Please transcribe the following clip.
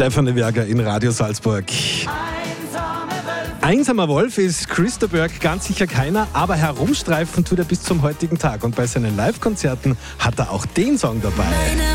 Stefanie Werger in Radio Salzburg. Einsamer Wolf ist Christa Berg ganz sicher keiner, aber herumstreifen tut er bis zum heutigen Tag. Und bei seinen Live-Konzerten hat er auch den Song dabei.